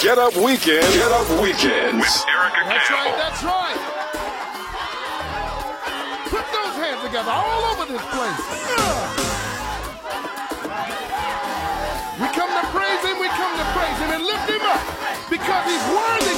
Get Up Weekend. Get Up Weekends. With Erica That's Campbell. right, that's right. Put those hands together all over this place. We come to praise him and lift him up because he's worthy.